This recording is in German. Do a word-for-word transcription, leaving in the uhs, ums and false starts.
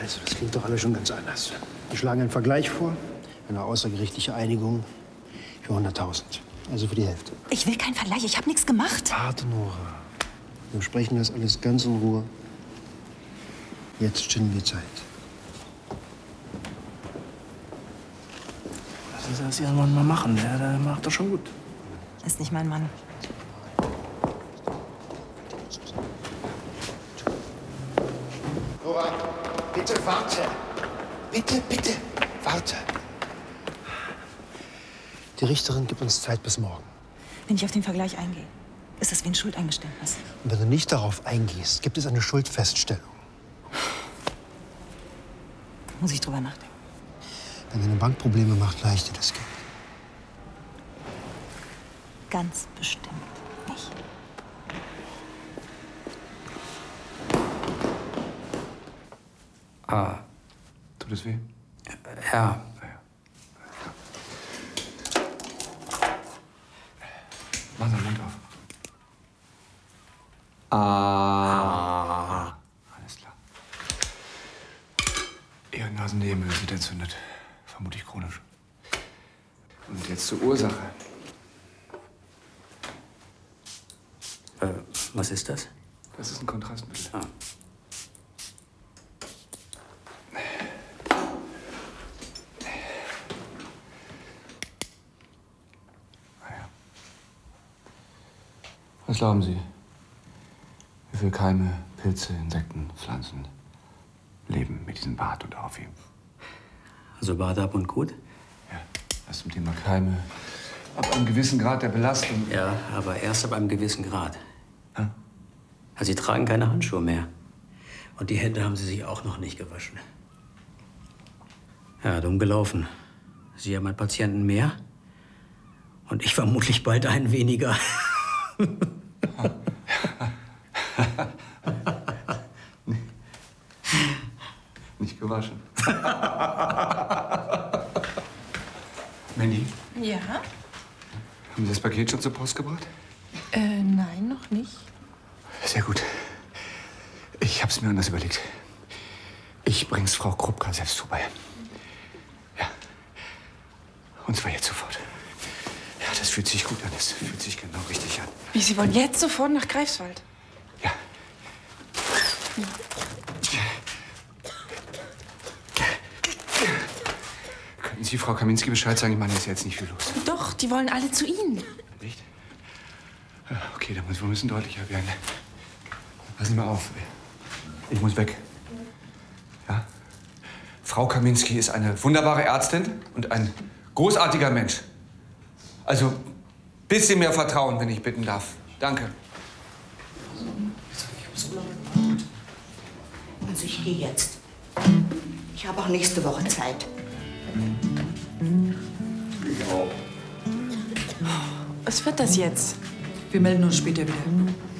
Also, das klingt doch alles schon ganz anders. Wir schlagen einen Vergleich vor, eine außergerichtliche Einigung für hunderttausend. Also für die Hälfte. Ich will keinen Vergleich, ich habe nichts gemacht. Warte, Nora. Wir besprechen das alles ganz in Ruhe. Jetzt schinden wir Zeit. Lassen Sie das Ihren Mann mal machen, der, der macht das schon gut. Ist nicht mein Mann. Nora, bitte warte. Bitte, bitte, warte. Die Richterin gibt uns Zeit bis morgen. Wenn ich auf den Vergleich eingehe, ist das wie ein Schuldeingeständnis. Und wenn du nicht darauf eingehst, gibt es eine Schuldfeststellung. Muss ich drüber nachdenken. Wenn deine Bank Probleme macht, leicht dir das Geld. Ganz bestimmt nicht. Ah. Tut es weh? Ja. Mach den Mund auf. Ah. Alles klar. Ihr Nasennebenhöhle sind entzündet. Vermutlich chronisch. Und jetzt zur Ursache. Äh, was ist das? Das ist ein Kontrastmittel. Ah. Was glauben Sie? Wie viele Keime, Pilze, Insekten, Pflanzen leben mit diesem Bart und auf ihm? Also Bart ab und gut? Ja, das zum Thema Keime. Ab einem gewissen Grad der Belastung. Ja, aber erst ab einem gewissen Grad. Hä? Also Sie tragen keine Handschuhe mehr. Und die Hände haben Sie sich auch noch nicht gewaschen. Ja, dumm gelaufen. Sie haben einen Patienten mehr und ich vermutlich bald einen weniger. Nicht gewaschen. Mandy, Ja? haben Sie das Paket schon zur Post gebracht? Äh, nein, noch nicht. Sehr gut. Ich hab's mir anders überlegt. Ich bring's Frau Krupka selbst vorbei. Ja. Und zwar jetzt sofort. Ja, das fühlt sich gut an. Das fühlt sich genau richtig an. Wie, Sie wollen jetzt sofort nach Greifswald? Ja. Könnten Sie Frau Kaminski Bescheid sagen? Ich meine, da ist jetzt nicht viel los. Doch, die wollen alle zu Ihnen. Nicht? Ja, okay, dann müssen wir müssen deutlicher werden. Passen Sie mal auf. Ich muss weg. Ja? Frau Kaminski ist eine wunderbare Ärztin und ein großartiger Mensch. Also, ein bisschen mehr Vertrauen, wenn ich bitten darf. Danke. Also ich gehe jetzt. Ich habe auch nächste Woche Zeit. Was wird das jetzt? Wir melden uns später wieder.